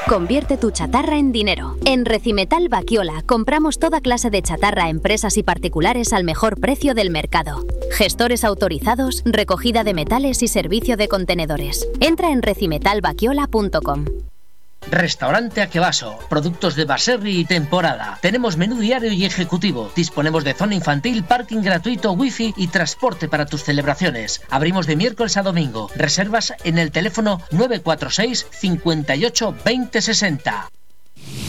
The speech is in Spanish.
Convierte tu chatarra en dinero. En Recimetal Baquiola compramos toda clase de chatarra a empresas y particulares al mejor precio del mercado. Gestores autorizados, recogida de metales y servicio de contenedores. Entra en recimetalbaquiola.com. Restaurante Akebaso, productos de baserri y temporada. Tenemos menú diario y ejecutivo. Disponemos de zona infantil, parking gratuito, wifi y transporte para tus celebraciones. Abrimos de miércoles a domingo. Reservas en el teléfono 946 58 20 60.